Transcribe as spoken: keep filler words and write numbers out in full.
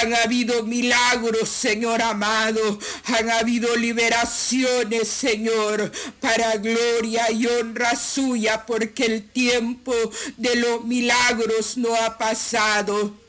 Han habido milagros, Señor amado. Han habido liberaciones, Señor, para gloria y honra suya, porque el tiempo de los milagros no ha pasado.